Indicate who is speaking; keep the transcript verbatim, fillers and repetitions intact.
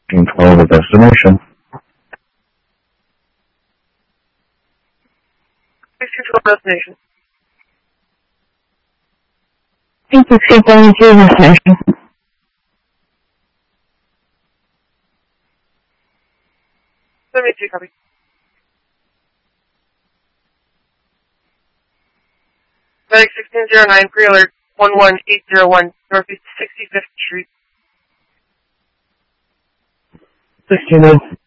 Speaker 1: Control the destination.
Speaker 2: Please control destination.
Speaker 3: Thank you, six seven two destination.
Speaker 2: seventy-two, copy. Medic sixteen oh nine, pre-alert, one one eight oh one, Northeast sixty-fifth Street.
Speaker 1: sixteen oh